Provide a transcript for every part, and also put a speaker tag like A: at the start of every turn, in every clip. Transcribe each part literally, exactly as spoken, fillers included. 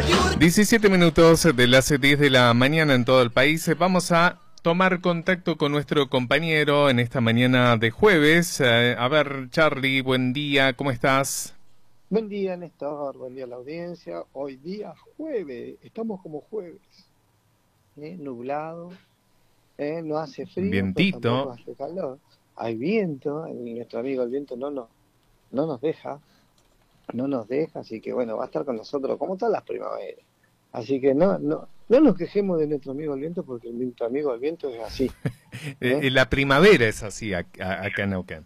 A: diecisiete minutos de las diez de la mañana en todo el país. Vamos a tomar contacto con nuestro compañero en esta mañana de jueves. Eh, a ver, Charlie, buen día, ¿cómo estás?
B: Buen día, Néstor, buen día a la audiencia. Hoy día jueves, estamos como jueves, ¿eh? Nublado, ¿eh? No hace frío, pero tampoco
A: Vientito.
B: hace calor. Hay viento, y nuestro amigo el viento no nos, no nos deja, no nos deja, así que bueno, va a estar con nosotros como todas las primaveras. Así que no, no, no nos quejemos de nuestro amigo el viento, porque nuestro amigo el viento es así, ¿eh?
A: Eh, la primavera es así acá, acá en Neuquén.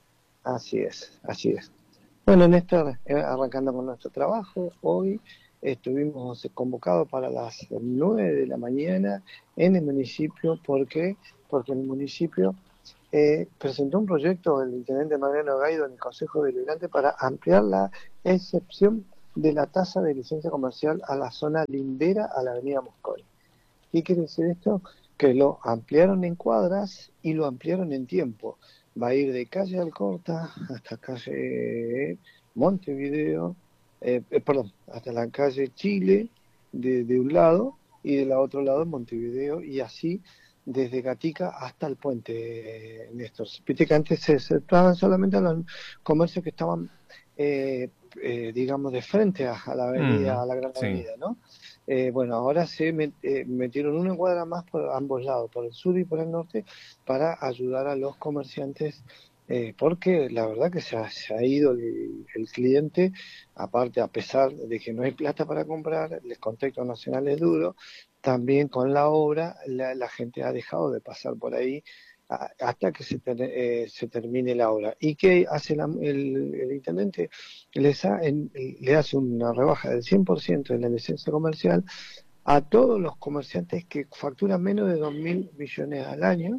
B: Así es, así es. Bueno, Néstor, eh, arrancando con nuestro trabajo, hoy estuvimos convocados para las nueve de la mañana en el municipio. ¿Por qué? Porque el municipio eh, presentó un proyecto del intendente Mariano Gaido en el Consejo Deliberante para ampliar la excepción de la tasa de licencia comercial a la zona lindera a la avenida Mosconi. ¿Qué quiere decir esto? Que lo ampliaron en cuadras y lo ampliaron en tiempo. Va a ir de calle Alcorta hasta calle Montevideo, eh, eh, perdón, hasta la calle Chile de, de un lado y del otro lado Montevideo, y así desde Gatica hasta el puente, eh, Néstor. Viste que antes se centraban solamente a los comercios que estaban, eh, eh, digamos, de frente a, a la avenida,
A: Mm,
B: a la gran
A: sí.
B: avenida, ¿no? Eh, bueno, ahora se met, eh, metieron una cuadra más por ambos lados, por el sur y por el norte, para ayudar a los comerciantes, eh, porque la verdad que se ha, se ha ido el, el cliente. Aparte, a pesar de que no hay plata para comprar, el contexto nacional es duro, también con la obra la, la gente ha dejado de pasar por ahí a, hasta que se, ter, eh, se termine la obra. ¿Y qué hace la, el, el intendente? Les ha, en, le hace una rebaja del cien por ciento de la licencia comercial a todos los comerciantes que facturan menos de dos mil millones al año,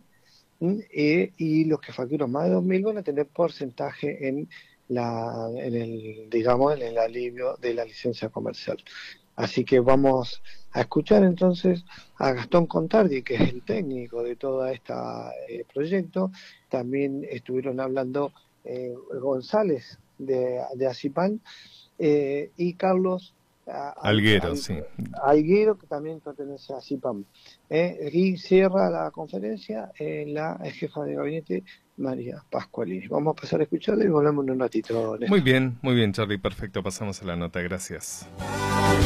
B: ¿sí? Y, y los que facturan más de dos mil van a tener porcentaje en la, en el, digamos, en el alivio de la licencia comercial. Así que vamos a escuchar entonces a Gastón Contardi, que es el técnico de todo este eh, proyecto. También estuvieron hablando eh, González de, de Acipan, eh, y Carlos Al,
A: Alguero,
B: Al,
A: sí.
B: Alguero, que también pertenece a CIPAM. Eh, y cierra la conferencia eh, la jefa de gabinete, María Pascualini. Vamos a pasar a escucharla y volvemos en un ratito,
A: Muy
B: Néstor.
A: bien, muy bien, Charlie, perfecto. Pasamos a la nota, gracias.